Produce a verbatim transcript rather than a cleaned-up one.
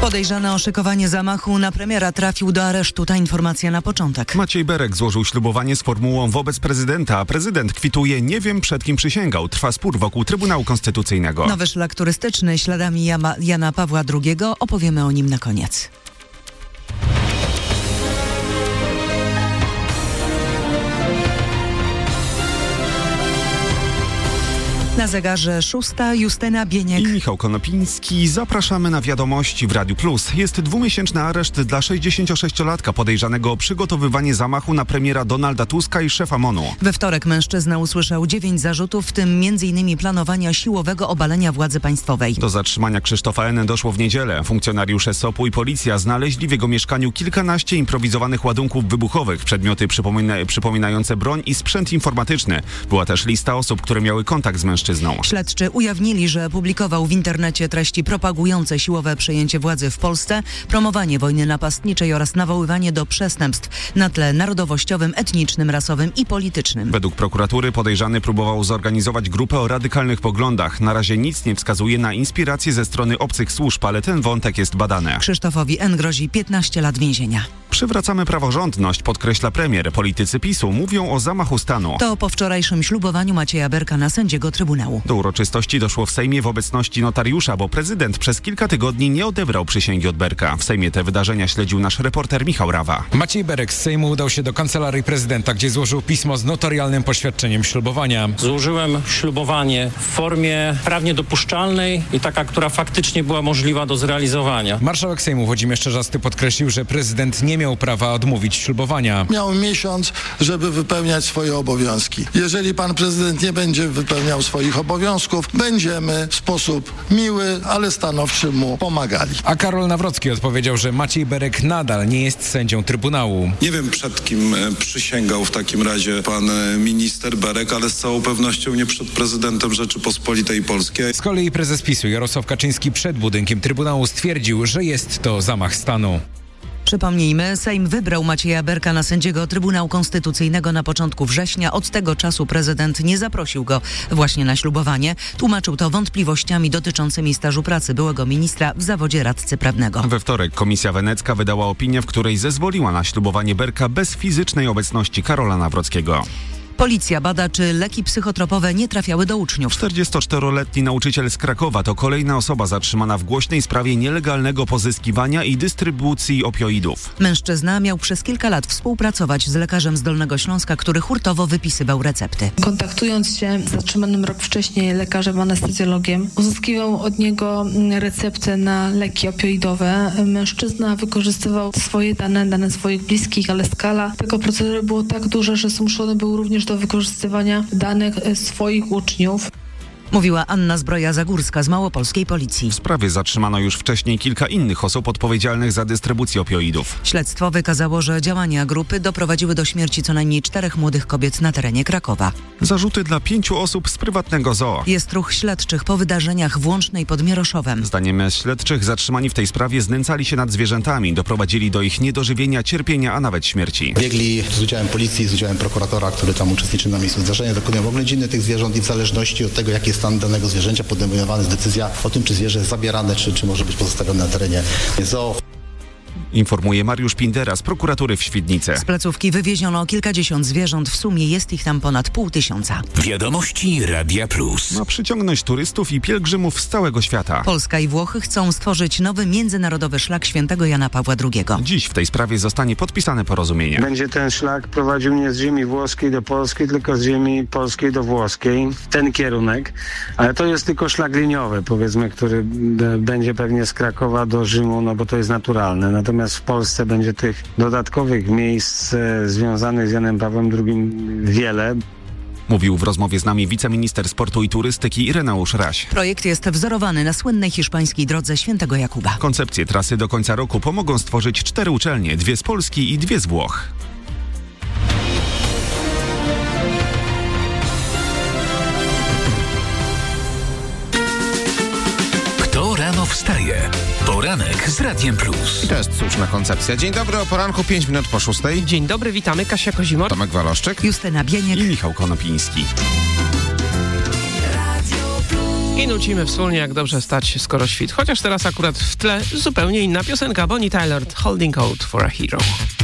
Podejrzany o szykowanie zamachu na premiera trafił do aresztu. Ta informacja na początek. Maciej Berek złożył ślubowanie z formułą wobec prezydenta, a prezydent kwituje: nie wiem, przed kim przysięgał. Trwa spór wokół Trybunału Konstytucyjnego. Nowy szlak turystyczny śladami Jama, Jana Pawła drugiego. Opowiemy o nim na koniec. Na zegarze szósta, Justyna Bieniek i Michał Konopiński. Zapraszamy na Wiadomości w Radiu Plus. Jest dwumiesięczny areszt dla sześćdziesięciosześciolatka podejrzanego o przygotowywanie zamachu na premiera Donalda Tuska i szefa M O N-u. We wtorek mężczyzna usłyszał dziewięć zarzutów, w tym między innymi planowania siłowego obalenia władzy państwowej. Do zatrzymania Krzysztofa N. doszło w niedzielę. Funkcjonariusze S O P u i policja znaleźli w jego mieszkaniu kilkanaście improwizowanych ładunków wybuchowych, przedmioty przypomina- przypominające broń i sprzęt informatyczny. Była też lista osób, które miały kontakt z mężczyzną. Śledczy ujawnili, że publikował w internecie treści propagujące siłowe przejęcie władzy w Polsce, promowanie wojny napastniczej oraz nawoływanie do przestępstw na tle narodowościowym, etnicznym, rasowym i politycznym. Według prokuratury podejrzany próbował zorganizować grupę o radykalnych poglądach. Na razie nic nie wskazuje na inspirację ze strony obcych służb, ale ten wątek jest badany. Krzysztofowi N. grozi piętnaście lat więzienia. Przywracamy praworządność, podkreśla premier. Politycy PiSu mówią o zamachu stanu. To po wczorajszym ślubowaniu Macieja Berka na sędziego Trybunału. Do uroczystości doszło w Sejmie w obecności notariusza, bo prezydent przez kilka tygodni nie odebrał przysięgi od Berka. W Sejmie te wydarzenia śledził nasz reporter Michał Rawa. Maciej Berek z Sejmu udał się do kancelarii prezydenta, gdzie złożył pismo z notarialnym poświadczeniem ślubowania. Złożyłem ślubowanie w formie prawnie dopuszczalnej i taka, która faktycznie była możliwa do zrealizowania. Marszałek Sejmu Włodzimierz Czarzasty podkreślił, że prezydent nie miał prawa odmówić ślubowania. Miał miesiąc, żeby wypełniać swoje obowiązki. Jeżeli pan prezydent nie będzie wypełniał swoich obowiązków, będziemy w sposób miły, ale stanowczy mu pomagali. A Karol Nawrocki odpowiedział, że Maciej Berek nadal nie jest sędzią Trybunału. Nie wiem, przed kim przysięgał w takim razie pan minister Berek, ale z całą pewnością nie przed prezydentem Rzeczypospolitej Polskiej. Z kolei prezes PiSu Jarosław Kaczyński przed budynkiem Trybunału stwierdził, że jest to zamach stanu. Przypomnijmy, Sejm wybrał Macieja Berka na sędziego Trybunału Konstytucyjnego na początku września. Od tego czasu prezydent nie zaprosił go właśnie na ślubowanie. Tłumaczył to wątpliwościami dotyczącymi stażu pracy byłego ministra w zawodzie radcy prawnego. We wtorek Komisja Wenecka wydała opinię, w której zezwoliła na ślubowanie Berka bez fizycznej obecności Karola Nawrockiego. Policja bada, czy leki psychotropowe nie trafiały do uczniów. czterdziestoczteroletni nauczyciel z Krakowa to kolejna osoba zatrzymana w głośnej sprawie nielegalnego pozyskiwania i dystrybucji opioidów. Mężczyzna miał przez kilka lat współpracować z lekarzem z Dolnego Śląska, który hurtowo wypisywał recepty. Kontaktując się z zatrzymanym rok wcześniej lekarzem anestezjologiem, uzyskiwał od niego receptę na leki opioidowe. Mężczyzna wykorzystywał swoje dane, dane swoich bliskich, ale skala tego procedury było tak duża, że zmuszony był również do wykorzystywania danych swoich uczniów. Mówiła Anna Zbroja-Zagórska z Małopolskiej Policji. W sprawie zatrzymano już wcześniej kilka innych osób odpowiedzialnych za dystrybucję opioidów. Śledztwo wykazało, że działania grupy doprowadziły do śmierci co najmniej czterech młodych kobiet na terenie Krakowa. Zarzuty dla pięciu osób z prywatnego zoo. Jest ruch śledczych po wydarzeniach w Łącznej pod Mieroszowem. Zdaniem śledczych zatrzymani w tej sprawie znęcali się nad zwierzętami, doprowadzili do ich niedożywienia, cierpienia, a nawet śmierci. Biegli z udziałem policji, z udziałem prokuratora, który tam uczestniczy na miejscu zdarzenia, dokonują oględziny tych zwierząt i w zależności od tego, jaki jest stan danego zwierzęcia, podejmowana jest decyzja o tym, czy zwierzę jest zabierane, czy, czy może być pozostawione na terenie zoo. Informuje Mariusz Pindera z prokuratury w Świdnicy. Z placówki wywieziono kilkadziesiąt zwierząt, w sumie jest ich tam ponad pół tysiąca. Wiadomości Radia Plus. Ma przyciągnąć turystów i pielgrzymów z całego świata. Polska i Włochy chcą stworzyć nowy międzynarodowy szlak świętego Jana Pawła drugiego. Dziś w tej sprawie zostanie podpisane porozumienie. Będzie ten szlak prowadził nie z ziemi włoskiej do polskiej, tylko z ziemi polskiej do włoskiej. Ten kierunek. Ale to jest tylko szlak liniowy, powiedzmy, który b- będzie pewnie z Krakowa do Rzymu, no bo to jest naturalne. Natomiast w Polsce będzie tych dodatkowych miejsc e, związanych z Janem Pawłem drugim wiele. Mówił w rozmowie z nami wiceminister sportu i turystyki Ireneusz Raś. Projekt jest wzorowany na słynnej hiszpańskiej drodze Świętego Jakuba. Koncepcje trasy do końca roku pomogą stworzyć cztery uczelnie, dwie z Polski i dwie z Włoch. Kto rano wstaje? Poranek z Radiem Plus. I to jest słuszna koncepcja. Dzień dobry, o poranku, pięć minut po szóstej. Dzień dobry, witamy. Kasia Kozimor, Tomek Waloszczyk, Justyna Bieniek i Michał Konopiński. Radio Plus. I nucimy wspólnie, jak dobrze stać, skoro świt. Chociaż teraz akurat w tle zupełnie inna piosenka. Bonnie Tyler, Holding Out for a Hero.